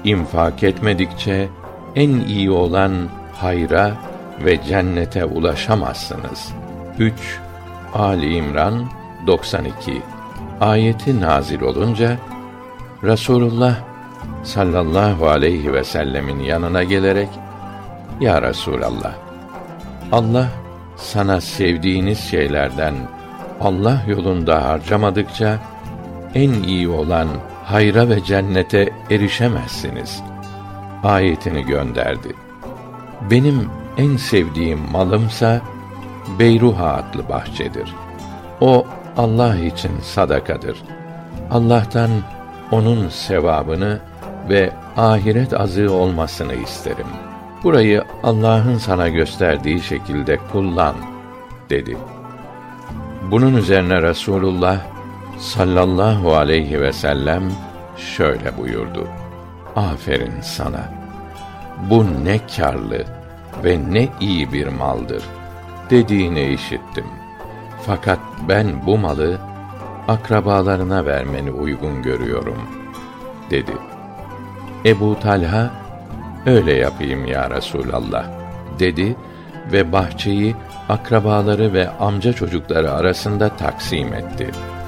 infak etmedikçe en iyi olan hayra ve cennete ulaşamazsınız. 3 Ali İmran 92. Ayeti nazil olunca Resulullah sallallahu aleyhi ve sellemin yanına gelerek, Ya Resulallah, Allah sana sevdiğiniz şeylerden Allah yolunda harcamadıkça en iyi olan hayra ve cennete erişemezsiniz ayetini gönderdi. Benim en sevdiğim malımsa Beyruha adlı bahçedir. O Allah için sadakadır. Allah'tan onun sevabını ve ahiret azığı olmasını isterim. Burayı Allah'ın sana gösterdiği şekilde kullan, dedi. Bunun üzerine Resulullah sallallahu aleyhi ve sellem şöyle buyurdu: Aferin sana! Bu ne kârlı ve ne iyi bir maldır dediğini işittim. Fakat ben bu malı akrabalarına vermeni uygun görüyorum, dedi. Ebu Talha, öyle yapayım ya Resulallah, dedi ve bahçeyi akrabaları ve amca çocukları arasında taksim etti.